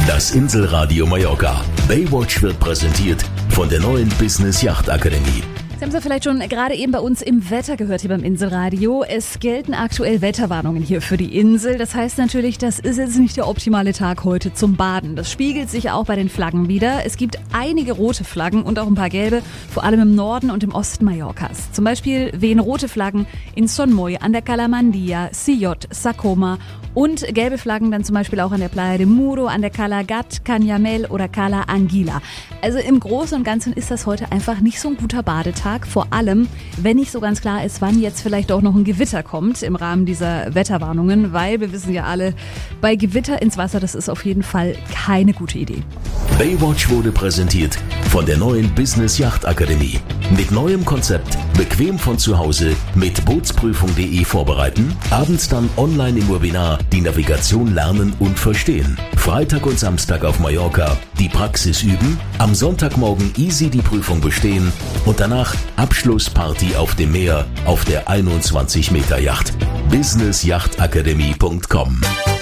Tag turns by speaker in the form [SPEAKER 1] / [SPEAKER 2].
[SPEAKER 1] Das Inselradio Mallorca. Baywatch wird präsentiert von der neuen Business Yacht Akademie.
[SPEAKER 2] Sie haben es ja vielleicht schon gerade eben bei uns im Wetter gehört hier beim Inselradio. Es gelten aktuell Wetterwarnungen hier für die Insel. Das heißt natürlich, das ist jetzt nicht der optimale Tag heute zum Baden. Das spiegelt sich auch bei den Flaggen wieder. Es gibt einige rote Flaggen und auch ein paar gelbe, vor allem im Norden und im Osten Mallorcas. Zum Beispiel wehen rote Flaggen in Son Moy, an der Cala Mandia, Sillot, Sa Coma und gelbe Flaggen dann zum Beispiel auch an der Playa de Muro, an der Cala Gat, Canyamel oder Cala Anguila. Also im Großen und Ganzen ist das heute einfach nicht so ein guter Badetag. Vor allem, wenn nicht so ganz klar ist, wann jetzt vielleicht auch noch ein Gewitter kommt im Rahmen dieser Wetterwarnungen, weil wir wissen ja alle, bei Gewitter ins Wasser, das ist auf jeden Fall keine gute Idee.
[SPEAKER 1] Baywatch wurde präsentiert von der neuen Business Yacht Akademie. Mit neuem Konzept, bequem von zu Hause, mit Bootsprüfung.de vorbereiten, abends dann online im Webinar die Navigation lernen und verstehen. Freitag und Samstag auf Mallorca die Praxis üben, am Sonntagmorgen easy die Prüfung bestehen und danach Abschlussparty auf dem Meer auf der 21 Meter Yacht. businessyachtakademie.com